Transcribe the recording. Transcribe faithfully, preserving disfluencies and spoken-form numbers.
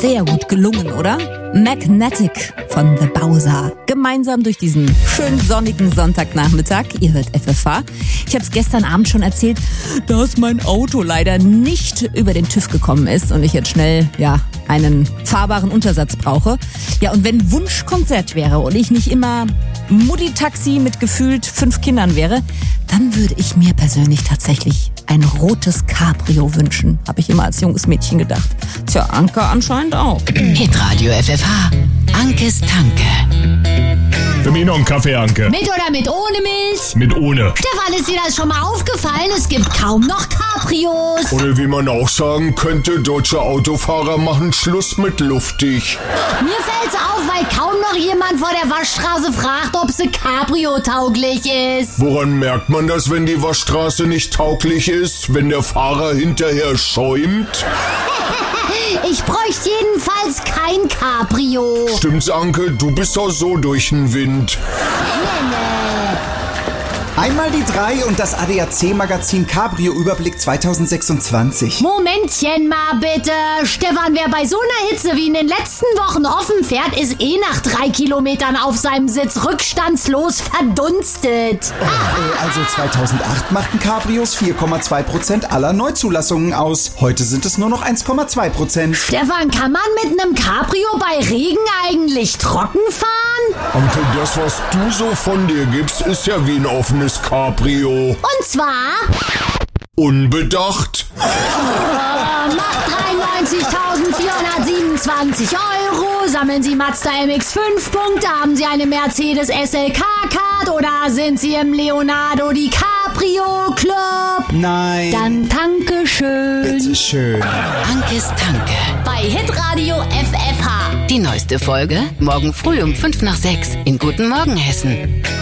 Sehr gut gelungen, oder? Magnetic von The Bowser. Gemeinsam durch diesen schönen sonnigen Sonntagnachmittag. Ihr hört F F H. Ich habe es gestern Abend schon erzählt, dass mein Auto leider nicht über den TÜV gekommen ist und ich jetzt schnell, ja, einen fahrbaren Untersatz brauche. Ja, und wenn Wunschkonzert wäre und ich nicht immer Mutti-Taxi mit gefühlt fünf Kindern wäre, dann würde ich mir persönlich tatsächlich ein rotes Cabrio wünschen. Habe ich immer als junges Mädchen gedacht. Tja, Anke anscheinend auch. Hitradio F F H. Ankes Tanke. Für mich noch einen Kaffee, Anke. Mit oder mit ohne Milch? Mit ohne. Stefan, ist dir das schon mal aufgefallen? Es gibt kaum noch Cabrios. Oder wie man auch sagen könnte, deutsche Autofahrer machen Schluss mit luftig. Mir fällt's auf, weil kaum noch jemand vor der Waschstraße fragt, ob sie Cabrio-tauglich ist. Woran merkt man das, wenn die Waschstraße nicht tauglich ist? Wenn der Fahrer hinterher schäumt? Ich bräuchte jedenfalls kein Cabrio. Stimmt's, Anke? Du bist doch so durch den Wind. Einmal die drei und das A D A C-Magazin Cabrio-Überblick zwanzig sechsundzwanzig. Momentchen mal bitte. Stefan, wer bei so einer Hitze wie in den letzten Wochen offen fährt, ist eh nach drei Kilometern auf seinem Sitz rückstandslos verdunstet. Ah. Also zweitausendacht machten Cabrios vier Komma zwei Prozent aller Neuzulassungen aus. Heute sind es nur noch eins Komma zwei Prozent. Stefan, kann man mit einem Cabrio bei Regen eigentlich trocken fahren? Anke, das, was du so von dir gibst, ist ja wie ein offenes Cabrio. Und zwar? Unbedacht. Oh, macht dreiundneunzigtausendvierhundertsiebenundzwanzig Euro. Sammeln Sie Mazda M X fünf Punkte. Haben Sie eine Mercedes S L K-Card oder sind Sie im Leonardo DiCaprio Club? Nein. Dann danke schön. Bitte schön. Ankes Tanke. Bei Hitradio F F H. Die neueste Folge morgen früh um fünf nach sechs in Guten Morgen Hessen.